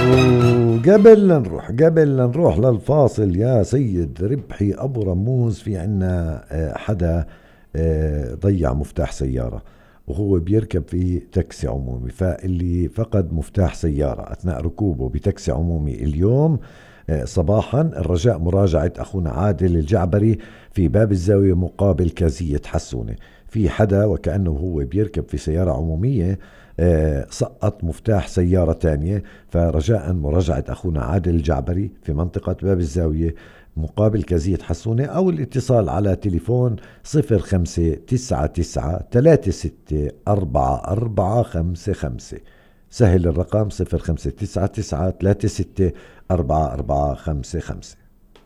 قبل لا نروح للفاصل يا سيد ربحي أبو رموز، في عنا حدا ضيع مفتاح سيارة وهو بيركب في تاكسي عمومي، فاللي فقد مفتاح سيارة أثناء ركوبه بتاكسي عمومي اليوم صباحا، الرجاء مراجعة أخونا عادل الجعبري في باب الزاوية مقابل كازية حسونة. في حدا وكأنه هو بيركب في سيارة عمومية سقط مفتاح سيارة تانية، فرجاء مراجعة أخونا عادل الجعبري في منطقة باب الزاوية مقابل كازية حسونة، أو الاتصال على تليفون 0599364455. سهل الرقم 0599364455.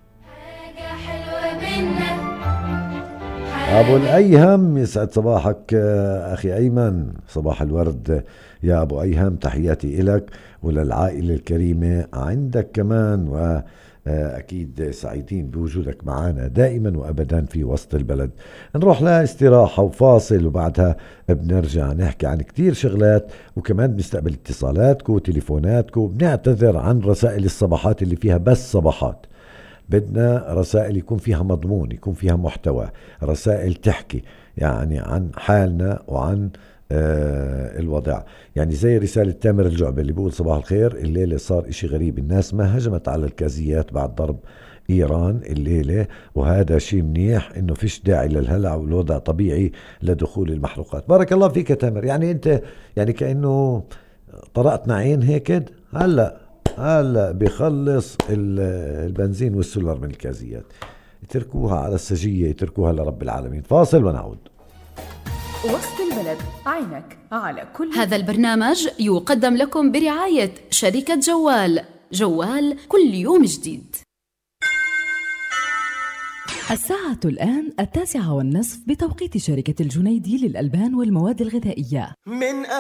أبو الأيهم يسعد صباحك أخي أيمن، صباح الورد يا أبو أيهم، تحياتي إلك وللعائلة الكريمة عندك كمان، وأكيد سعيدين بوجودك معنا دائما وأبدا في وسط البلد. نروح لاستراحة وفاصل، وبعدها بنرجع نحكي عن كتير شغلات، وكمان بنستقبل اتصالاتكم وتليفوناتكم. بنعتذر عن رسائل الصباحات اللي فيها بس صباحات، بدنا رسائل يكون فيها مضمون، يكون فيها محتوى، رسائل تحكي يعني عن حالنا وعن الوضع. يعني زي رسالة تامر الجعبة اللي بيقول صباح الخير، الليلة صار اشي غريب، الناس ما هجمت على الكازيات بعد ضرب إيران الليلة، وهذا شيء منيح، إنه فيش داعي للهلع والوضع طبيعي لدخول المحروقات. بارك الله فيك يا تامر. يعني أنت يعني كأنه طرقت نعين هيك. هلا بيخلص البنزين والسولر من الكازيات، يتركوها على السجية، يتركوها لرب العالمين. فاصل ونعود. وسط البلد، عينك على كل. هذا البرنامج يقدم لكم برعاية شركة جوال كل يوم جديد. الساعة الآن 9:30 بتوقيت شركة الجنيدي للألبان والمواد الغذائية. من